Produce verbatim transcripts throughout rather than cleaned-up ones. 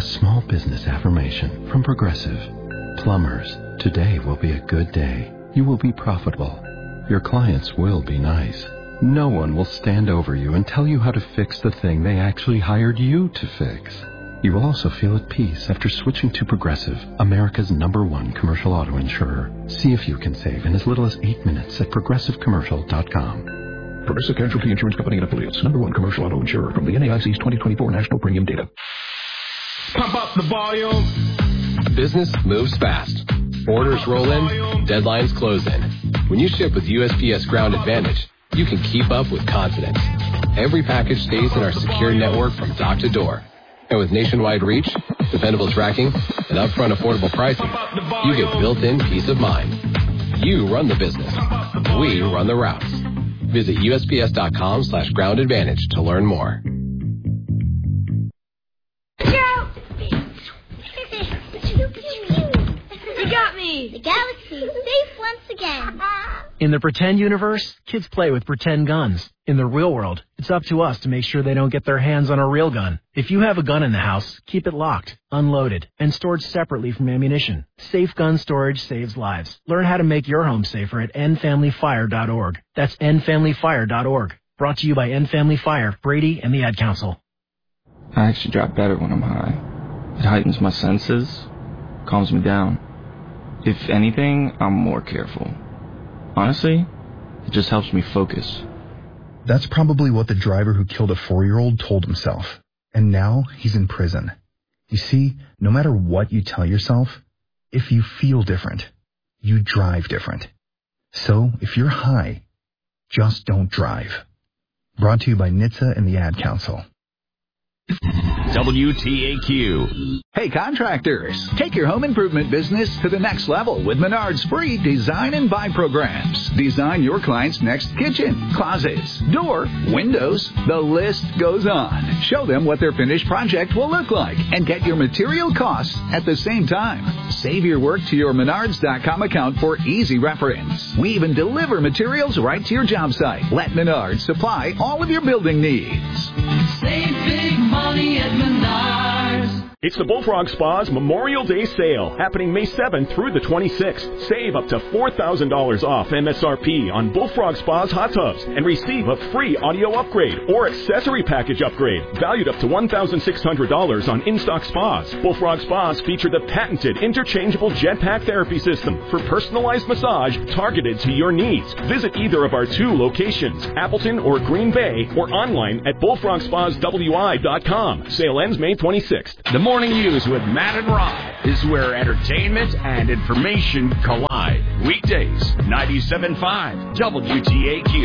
A small business affirmation from Progressive. Plumbers, today will be a good day. You will be profitable. Your clients will be nice. No one will stand over you and tell you how to fix the thing they actually hired you to fix. You will also feel at peace after switching to Progressive, America's number one commercial auto insurer. See if you can save in as little as eight minutes at progressive commercial dot com. Progressive Casualty Insurance Company and Affiliates, number one commercial auto insurer from the N A I C's twenty twenty-four National Premium Data. Pump up the volume. Business moves fast. Orders roll in, deadlines close in. When you ship with U S P S Ground Advantage, you can keep up with confidence. Every package stays in our secure network from dock to door. And with nationwide reach, dependable tracking, and upfront affordable pricing, you get built-in peace of mind. You run the business. We run the routes. Visit U S P S dot com slash ground advantage to learn more. You got me! The galaxy is safe once again. In the pretend universe, kids play with pretend guns. In the real world, it's up to us to make sure they don't get their hands on a real gun. If you have a gun in the house, keep it locked, unloaded, and stored separately from ammunition. Safe gun storage saves lives. Learn how to make your home safer at end family fire dot org. That's end family fire dot org. Brought to you by End Family Fire, Brady, and the Ad Council. I actually drive better when I'm high. It heightens my senses, calms me down. If anything, I'm more careful. Honestly, it just helps me focus. That's probably what the driver who killed a four-year-old told himself. And now he's in prison. You see, no matter what you tell yourself, if you feel different, you drive different. So, if you're high, just don't drive. Brought to you by N H T S A and the Ad Council. W T A Q. Hey contractors, take your home improvement business to the next level with Menard's free Design and Buy programs. Design your client's next kitchen, closets, door, windows, the list goes on. Show them what their finished project will look like and get your material costs at the same time. Save your work to your Menards dot com account for easy reference. We even deliver materials right to your job site. Let Menards supply all of your building needs. Save big money at Menards. It's the Bullfrog Spa's Memorial Day sale, happening May seventh through the twenty-sixth. Save up to four thousand dollars off M S R P on Bullfrog Spa's hot tubs and receive a free audio upgrade or accessory package upgrade, valued up to one thousand six hundred dollars on in-stock spas. Bullfrog Spas feature the patented interchangeable jetpack therapy system for personalized massage targeted to your needs. Visit either of our two locations, Appleton or Green Bay, or online at bullfrog spas w i dot com. Sale ends May twenty-sixth. The Morning News with Matt and Rob is where entertainment and information collide. Weekdays, ninety-seven point five W T A Q.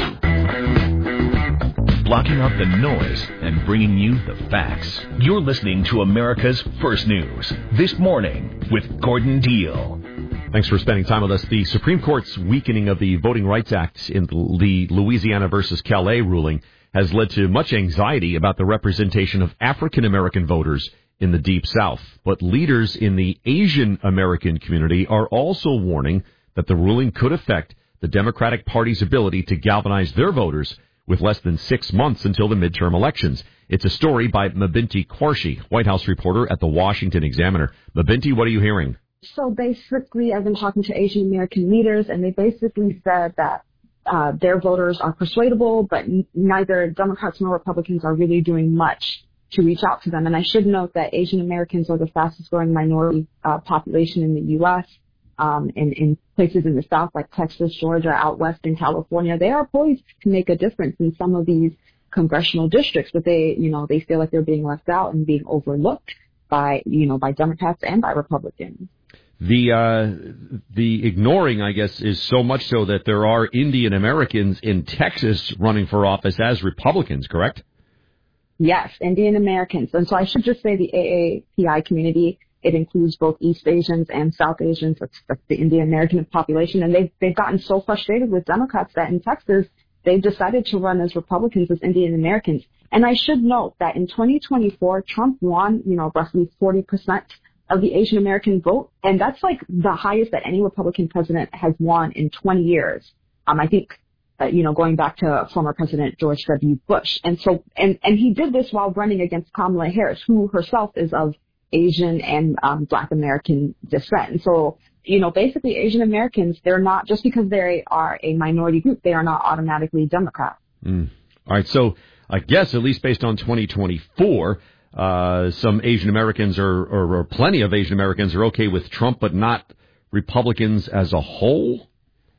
Blocking out the noise and bringing you the facts. You're listening to America's First News This Morning with Gordon Deal. Thanks for spending time with us. The Supreme Court's weakening of the Voting Rights Act in the Louisiana versus Calais ruling has led to much anxiety about the representation of African American voters in the Deep South. But leaders in the Asian American community are also warning that the ruling could affect the Democratic Party's ability to galvanize their voters with less than six months until the midterm elections. It's a story by Mabinti Quarshi, White House reporter at the Washington Examiner. Mabinti, what are you hearing? So basically, I've been talking to Asian American leaders, and they basically said that uh, their voters are persuadable, but n- neither Democrats nor Republicans are really doing much to reach out to them. And I should note that Asian Americans are the fastest growing minority uh, population in the U S Um, in, in places in the South like Texas, Georgia, out west in California. They are poised to make a difference in some of these congressional districts, but they, you know, they feel like they're being left out and being overlooked by, you know, by Democrats and by Republicans. The uh, the ignoring, I guess, is so much so that there are Indian Americans in Texas running for office as Republicans, correct? Yes, Indian Americans. And so I should just say the A A P I community, it includes both East Asians and South Asians. That's, that's the Indian American population. And they've, they've gotten so frustrated with Democrats that in Texas, they've decided to run as Republicans as Indian Americans. And I should note that in twenty twenty-four, Trump won, you know, roughly forty percent of the Asian American vote. And that's like the highest that any Republican president has won in twenty years. Um, I think, uh, you know, going back to former President George W. Bush. And so, and, and he did this while running against Kamala Harris, who herself is of Asian and um, Black American descent. And so, you know, basically Asian Americans, they're not, just because they are a minority group, they are not automatically Democrats. Mm. All right. So I guess at least based on twenty twenty-four, uh, some Asian Americans are, or, or plenty of Asian Americans are okay with Trump, but not Republicans as a whole.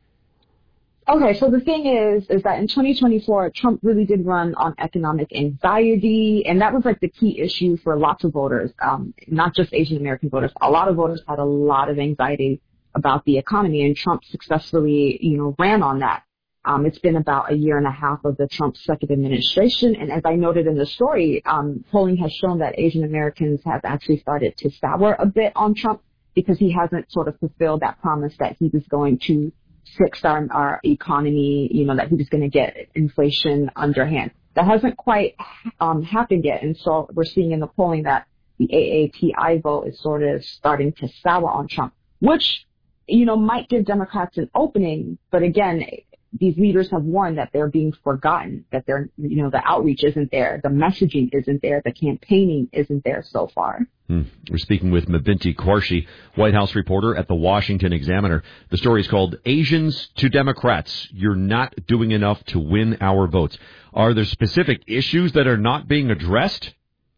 Okay, so the thing is, is that in twenty twenty-four, Trump really did run on economic anxiety, and that was like the key issue for lots of voters, um, not just Asian American voters. A lot of voters had a lot of anxiety about the economy, and Trump successfully, you know, ran on that. Um, it's been about a year and a half of the Trump second administration, and as I noted in the story, um, polling has shown that Asian Americans have actually started to sour a bit on Trump because he hasn't sort of fulfilled that promise that he was going to fix our, our economy, you know, that he was going to get inflation underhand. That hasn't quite um, happened yet. And so we're seeing in the polling that the A A P I vote is sort of starting to sour on Trump, which, you know, might give Democrats an opening. But again, these leaders have warned that they're being forgotten, that they're, you know, the outreach isn't there, the messaging isn't there, the campaigning isn't there so far. Hmm. We're speaking with Mabinti Qureshi, White House reporter at the Washington Examiner. The story is called Asians to Democrats. You're not doing enough to win our votes. Are there specific issues that are not being addressed?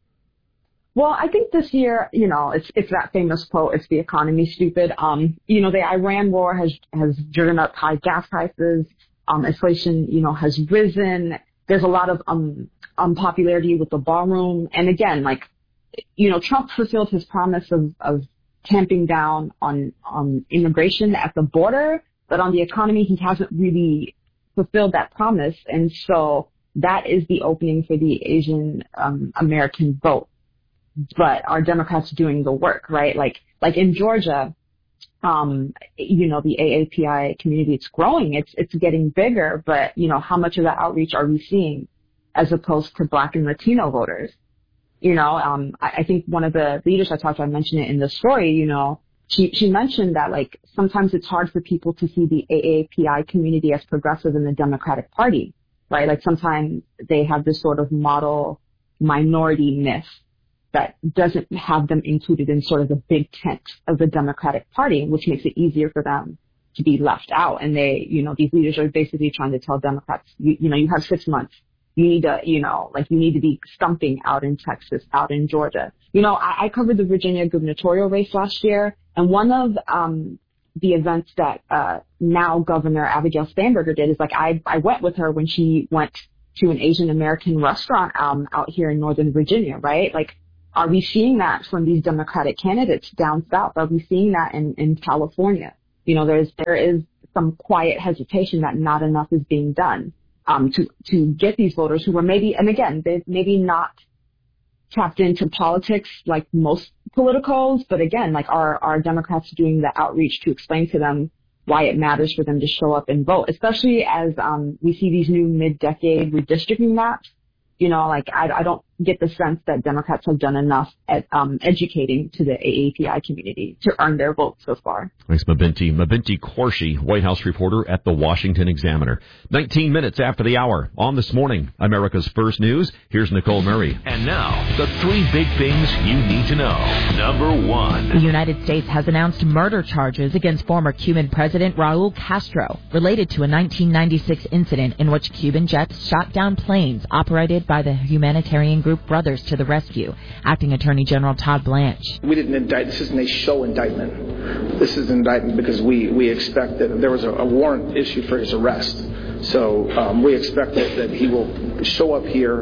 Well, I think this year, you know, it's it's that famous quote, it's the economy, stupid. Um, you know, the Iran war has, has driven up high gas prices. Um, inflation, you know, has risen. There's a lot of um, unpopularity with the ballroom. And again, like, you know, Trump fulfilled his promise of, of tamping down on, on immigration at the border, but on the economy, he hasn't really fulfilled that promise. And so that is the opening for the Asian um, American vote. But are Democrats doing the work, right? Like, like in Georgia, um, you know, the A A P I community, it's growing, it's, it's getting bigger, but, you know, how much of that outreach are we seeing as opposed to Black and Latino voters? You know, um, I, I think one of the leaders I talked to, I mentioned it in the story, you know, she, she mentioned that, like, sometimes it's hard for people to see the A A P I community as progressive in the Democratic Party, right? Like, sometimes they have this sort of model minority myth that doesn't have them included in sort of the big tent of the Democratic Party, which makes it easier for them to be left out. And they, you know, these leaders are basically trying to tell Democrats, you, you know, you have six months. You need to, you know, like you need to be stumping out in Texas, out in Georgia. You know, I, I covered the Virginia gubernatorial race last year, and one of um, the events that uh, now Governor Abigail Spanberger did is like I, I went with her when she went to an Asian American restaurant um, out here in Northern Virginia, right? Like, are we seeing that from these Democratic candidates down south? Are we seeing that in, in California? You know, there's there is some quiet hesitation that not enough is being done um, to to get these voters who are maybe, and again, they're maybe not tapped into politics like most politicals, but again, like are are Democrats doing the outreach to explain to them why it matters for them to show up and vote, especially as um, we see these new mid-decade redistricting maps. You know, like I, I don't get the sense that Democrats have done enough at um, educating to the A A P I community to earn their vote so far. Thanks, Mabinti. Mabinti Qureshi, White House reporter at the Washington Examiner. nineteen minutes after the hour on This Morning, America's First News. Here's Nicole Murray. And now, the three big things you need to know. Number one. The United States has announced murder charges against former Cuban President Raul Castro related to a nineteen ninety-six incident in which Cuban jets shot down planes operated by the humanitarian group Brothers to the Rescue. Acting Attorney General Todd Blanche. We didn't indict. This isn't a show indictment. This is an indictment because we, we expect that there was a, a warrant issued for his arrest. So um, we expect that, that he will show up here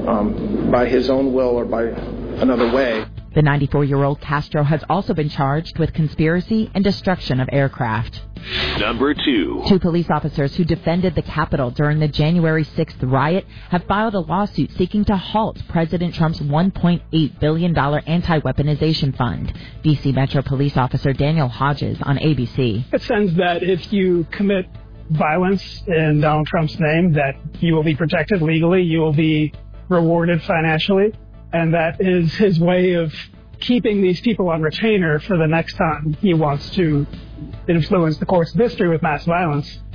um, by his own will or by another way. The ninety-four-year-old Castro has also been charged with conspiracy and destruction of aircraft. Number two. Two police officers who defended the Capitol during the January sixth riot have filed a lawsuit seeking to halt President Trump's one point eight billion dollars anti-weaponization fund. D C Metro Police Officer Daniel Hodges on A B C. It says that if you commit violence in Donald Trump's name, that you will be protected legally, you will be rewarded financially, and that is his way of keeping these people on retainer for the next time he wants to influence the course of history with mass violence.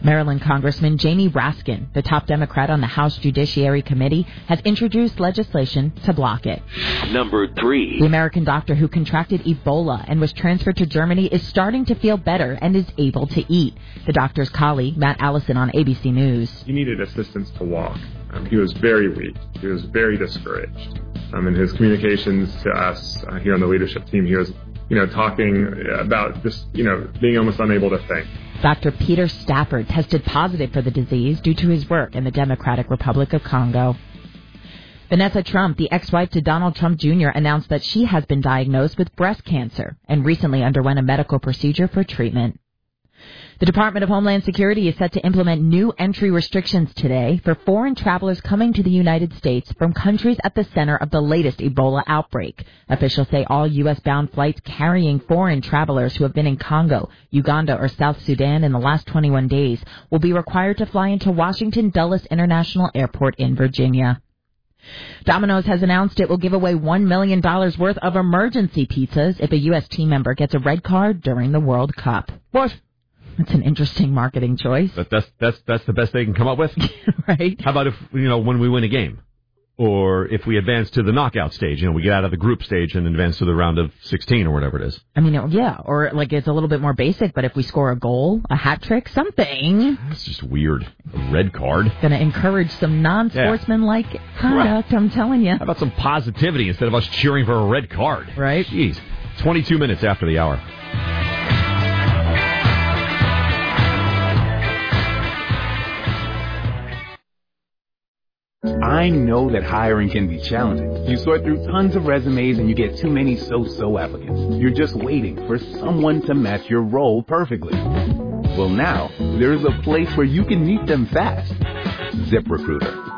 Maryland Congressman Jamie Raskin, the top Democrat on the House Judiciary Committee, has introduced legislation to block it. Number three. The American doctor who contracted Ebola and was transferred to Germany is starting to feel better and is able to eat. The doctor's colleague, Matt Allison, on A B C News. He needed assistance to walk. Um, he was very weak. He was very discouraged. Um, and his communications to us uh, here on the leadership team, he was, you know, talking about just, you know, being almost unable to think. Doctor Peter Stafford tested positive for the disease due to his work in the Democratic Republic of Congo. Vanessa Trump, the ex-wife to Donald Trump Junior, announced that she has been diagnosed with breast cancer and recently underwent a medical procedure for treatment. The Department of Homeland Security is set to implement new entry restrictions today for foreign travelers coming to the United States from countries at the center of the latest Ebola outbreak. Officials say all U S-bound flights carrying foreign travelers who have been in Congo, Uganda, or South Sudan in the last twenty-one days will be required to fly into Washington Dulles International Airport in Virginia. Domino's has announced it will give away one million dollars worth of emergency pizzas if a U S team member gets a red card during the World Cup. What? That's an interesting marketing choice. But that's that's that's the best they can come up with, right? How about if you know when we win a game, or if we advance to the knockout stage? You know, we get out of the group stage and advance to the round of sixteen or whatever it is. I mean, yeah, or like it's a little bit more basic, but if we score a goal, a hat trick, something. That's just weird. A red card. Going to encourage some non-sportsmanlike yeah. conduct. Right. I'm telling you. How about some positivity instead of us cheering for a red card? Right. Jeez. twenty-two minutes after the hour. I know that hiring can be challenging. You sort through tons of resumes and you get too many so-so applicants. You're just waiting for someone to match your role perfectly. Well, now, there's a place where you can meet them fast. ZipRecruiter.